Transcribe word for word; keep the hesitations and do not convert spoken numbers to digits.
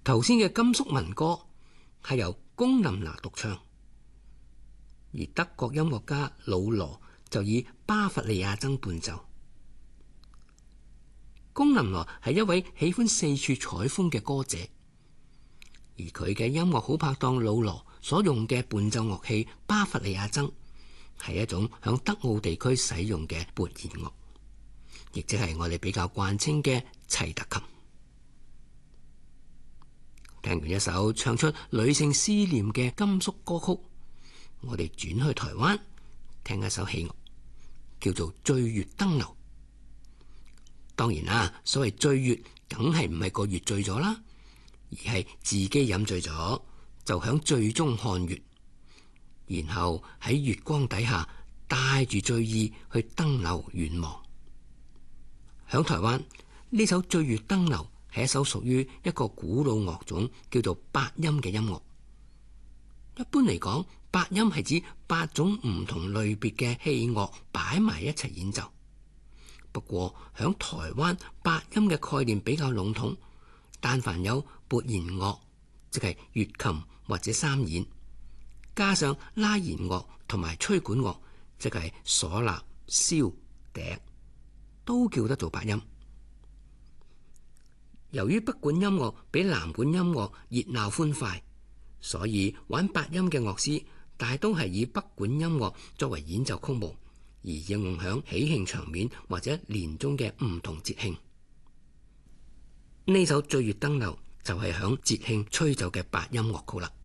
頭先嘅甘肅民歌係由龔琳娜獨唱，而德國音樂家魯羅就以巴伐利亞箏伴奏。龔琳娜係一位喜歡四處採風嘅歌者，而佢嘅音樂好拍檔魯羅所用嘅伴奏樂器巴伐利亞箏係一種響德奧地區使用嘅撥弦樂，亦即係我哋比較慣稱嘅齊特琴。聽完一首唱出女性思念嘅甘肅歌曲，我哋轉去台灣聽一首戲樂，叫做《醉月登樓》。當然啦，所謂醉月，梗係唔係個月醉咗啦，而係自己飲醉咗，就響醉中看月，然後喺月光底下帶住醉意去登樓遠望。響台灣呢首《醉月登樓》係一首屬於一個古老樂種叫做八音嘅音樂。一般嚟講，八音係指八種唔同類別嘅器樂擺埋一齊演奏。不過響台灣，八音嘅概念比較籠統，但凡有撥弦樂，即係月琴或者三弦，加上拉弦樂同埋吹管樂，即係嗩吶、簫、笛，都叫得做八音。由於北管音樂比南管音樂熱鬧歡快，所以玩八音嘅樂師大都係以北管音樂作為演奏曲目，而應用響喜慶場面或者年中嘅唔同節慶。呢首《醉月登樓》就係響節慶吹奏嘅八音樂曲啦。